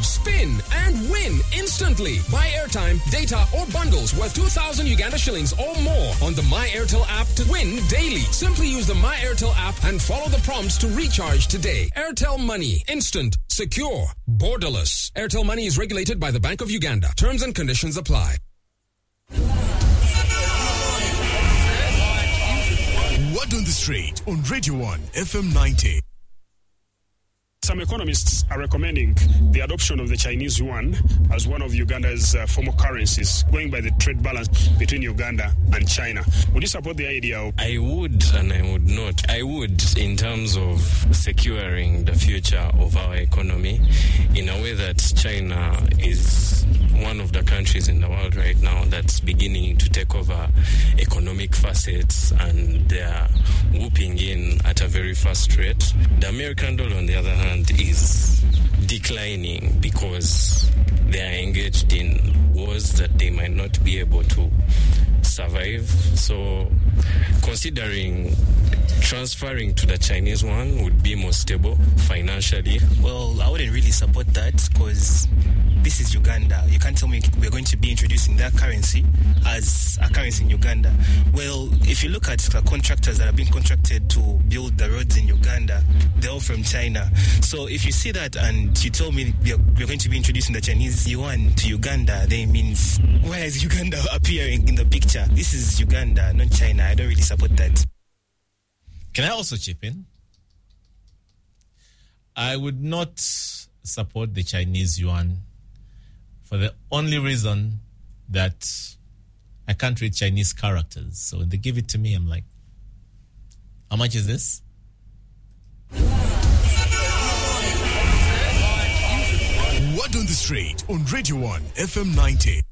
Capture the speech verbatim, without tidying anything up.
spin, and win instantly. Buy airtime, data, or bundles worth two thousand Uganda shillings or more on the My Airtel app to win daily. Simply use the My Airtel app and follow the prompts to recharge today. Airtel Money. Instant, secure, borderless. Airtel Money is regulated by the Bank of Uganda. Terms and conditions apply. Word on the Street on Radio one F M ninety. Some economists are recommending the adoption of the Chinese yuan as one of Uganda's uh, formal currencies, going by the trade balance between Uganda and China. Would you support the idea? Of- I would and I would not. I would in terms of securing the future of our economy in a way that China is one of the countries in the world right now that's beginning to take over economic facets, and they're whooping in at a very fast rate. The American dollar, on the other hand, is declining because they are engaged in wars that they might not be able to survive. So considering transferring to the Chinese one would be more stable financially. Well, I wouldn't really support that because this is Uganda. You can't tell me we're going to be introducing that currency as a currency in Uganda. Well, if you look at the contractors that have been contracted to build the roads in Uganda, they're all from China. So if you see that and you tell me we're, we're going to be introducing the Chinese yuan to Uganda, then it means why is Uganda appearing in the picture? This is Uganda, not China. I don't really support that. Can I also chip in? I would not support the Chinese yuan for the only reason that I can't read Chinese characters. So when they give it to me, I'm like, how much is this? Word on the Street on Radio one F M ninety.